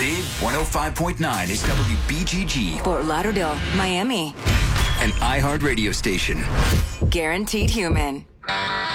Big 105.9 is WBGG, Fort Lauderdale, Miami. an iHeart radio station. Guaranteed human.